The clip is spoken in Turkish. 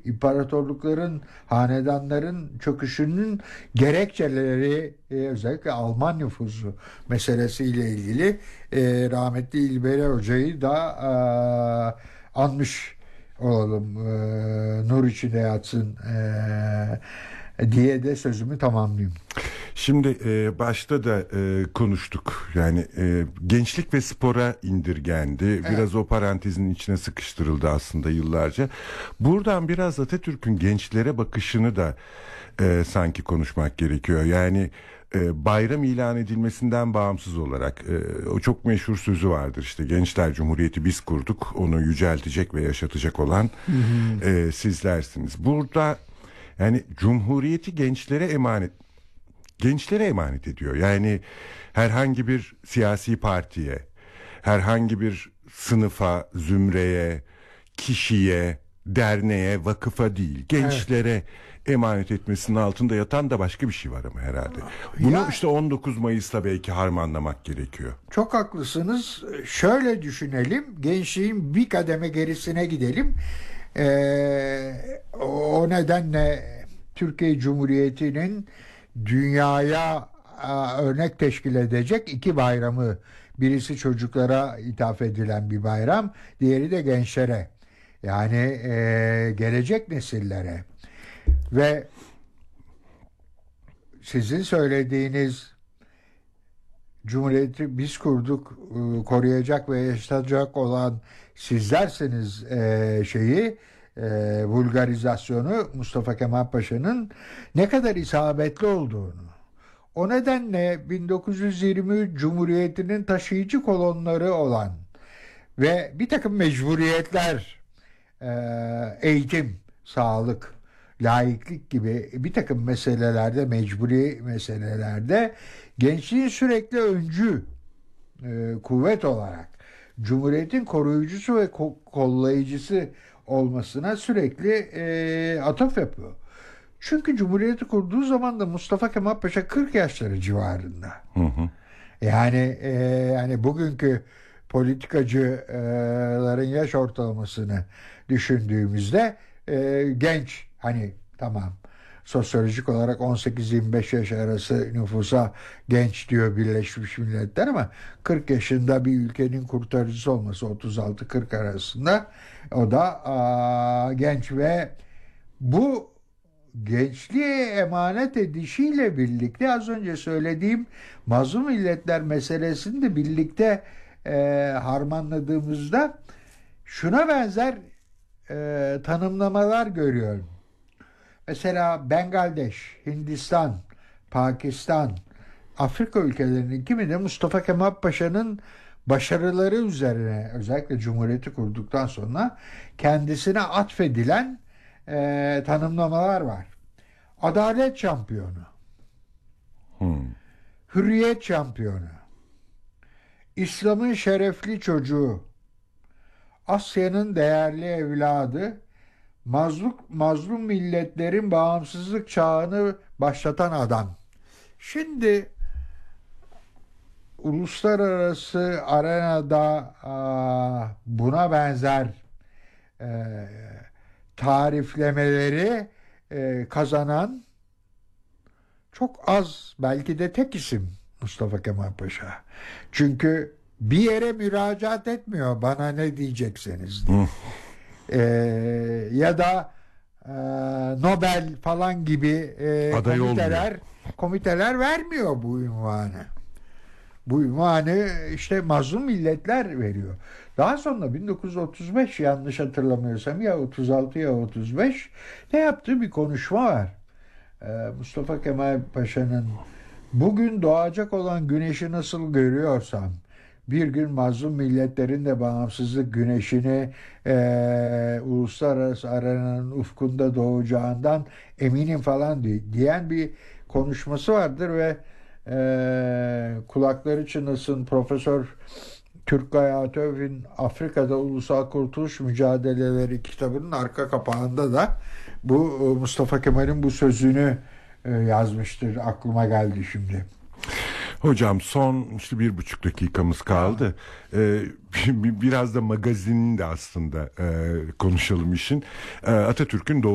imparatorlukların, hanedanların çöküşünün gerekçeleri, özellikle Alman nüfusu meselesiyle ilgili rahmetli İlberi Hoca'yı da anmış olalım. Nur içinde yatsın diye de sözümü tamamlayayım. Şimdi başta da konuştuk. Yani gençlik ve spora indirgendi. Evet. Biraz o parantezin içine sıkıştırıldı aslında yıllarca. Buradan biraz Atatürk'ün gençlere bakışını da sanki konuşmak gerekiyor. Yani bayram ilan edilmesinden bağımsız olarak o çok meşhur sözü vardır, işte Gençler Cumhuriyeti biz kurduk, onu yüceltecek ve yaşatacak olan sizlersiniz. Burada yani Cumhuriyeti gençlere emanet ediyor. Yani herhangi bir siyasi partiye, herhangi bir sınıfa, zümreye, kişiye, derneğe, vakıfa değil, gençlere emanet etmesinin altında yatan da başka bir şey var ama herhalde. Bunu işte 19 Mayıs'ta belki harmanlamak gerekiyor. Çok haklısınız. Şöyle düşünelim. Gençliğin bir kademe gerisine gidelim. O nedenle Türkiye Cumhuriyeti'nin dünyaya örnek teşkil edecek iki bayramı, birisi çocuklara ithaf edilen bir bayram, diğeri de gençlere, yani gelecek nesillere. Ve sizin söylediğiniz Cumhuriyeti biz kurduk, koruyacak ve yaşatacak olan sizlersiniz vulgarizasyonu Mustafa Kemal Paşa'nın ne kadar isabetli olduğunu. O nedenle 1923 Cumhuriyeti'nin taşıyıcı kolonları olan ve bir takım mecburiyetler, eğitim, sağlık, laiklik gibi bir takım meselelerde, mecburi meselelerde gençliğin sürekli öncü kuvvet olarak Cumhuriyet'in koruyucusu ve kollayıcısı olmasına sürekli atıf yapıyor. Çünkü Cumhuriyet'i kurduğu zaman da Mustafa Kemal Paşa 40 yaşları civarında. Hı hı. Yani bugünkü politikacıların yaş ortalamasını düşündüğümüzde genç, hani tamam, sosyolojik olarak 18-25 yaş arası nüfusa genç diyor Birleşmiş Milletler, ama 40 yaşında bir ülkenin kurtarıcısı olması, 36-40 arasında, o da genç ve bu gençliğe emanet edişiyle birlikte az önce söylediğim mazlum milletler meselesini de birlikte harmanladığımızda şuna benzer tanımlamalar görüyorum. Mesela Bangladeş, Hindistan, Pakistan, Afrika ülkelerinin kimi de Mustafa Kemal Paşa'nın başarıları üzerine, özellikle Cumhuriyeti kurduktan sonra kendisine atfedilen tanımlamalar var. Adalet şampiyonu, hürriyet şampiyonu, İslam'ın şerefli çocuğu, Asya'nın değerli evladı, mazlum milletlerin bağımsızlık çağını başlatan adam. Şimdi uluslararası arenada buna benzer tariflemeleri kazanan çok az, belki de tek isim Mustafa Kemal Paşa. Çünkü bir yere müracaat etmiyor, bana ne diyecekseniz diye. Ya da Nobel falan gibi komiteler vermiyor bu ünvanı. Bu ünvanı işte mazlum milletler veriyor. Daha sonra 1935, yanlış hatırlamıyorsam ya 36 ya 35, ne yaptığı bir konuşma var. Mustafa Kemal Paşa'nın, bugün doğacak olan güneşi nasıl görüyorsam bir gün mazlum milletlerin de bağımsızlık güneşini uluslararası arenanın ufkunda doğacağından eminim falan diyen bir konuşması vardır ve kulakları çınlasın, Profesör Turgay Atöv'ün Afrika'da Ulusal Kurtuluş Mücadeleleri kitabının arka kapağında da bu Mustafa Kemal'in bu sözünü yazmıştır. Aklıma geldi şimdi. Hocam son işte 1,5 dakikamız kaldı. Biraz da magazinin de aslında konuşalım işin. Atatürk'ün doğum